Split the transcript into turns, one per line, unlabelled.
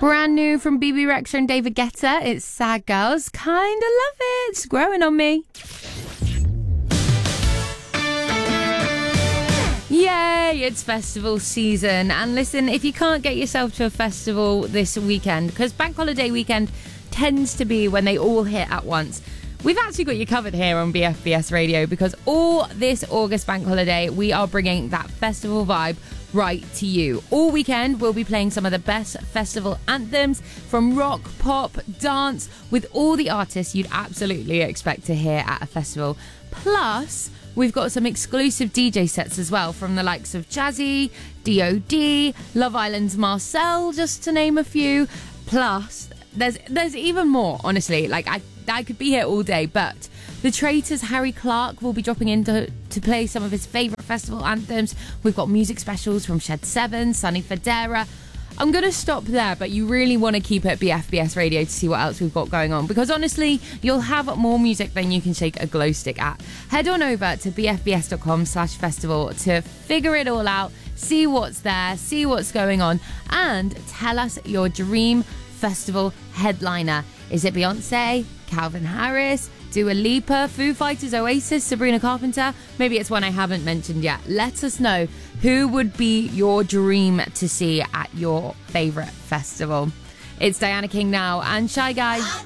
Brand new from BB Rexha and David Guetta. It's Sad Girls. Kinda love it. It's growing on me. Yay, it's festival season. And listen, if you can't get yourself to a festival this weekend, because bank holiday weekend tends to be when they all hit at once, we've actually got you covered here on BFBS Radio, because all this August bank holiday, we are bringing that festival vibe right to you. All weekend, we'll be playing some of the best festival anthems from rock, pop, dance, with all the artists you'd absolutely expect to hear at a festival. Plus, we've got some exclusive DJ sets as well from the likes of Jazzy, DOD, Love Island's Marcel, just to name a few. Plus, there's even more, honestly. Like, I could be here all day, but The Traitors' Harry Clark will be dropping in to play some of his favourite festival anthems. We've got music specials from Shed 7, Sonny Fodera. I'm going to stop there, but you really want to keep it BFBS Radio to see what else we've got going on, because honestly, you'll have more music than you can shake a glow stick at. Head on over to bfbs.com/festival to figure it all out, see what's there, see what's going on, and tell us your dream festival headliner. Is it Beyonce, Calvin Harris, Dua Lipa, Foo Fighters, Oasis, Sabrina Carpenter? Maybe it's one I haven't mentioned yet. Let us know who would be your dream to see at your favourite festival. It's Diana King now and Shy Guy.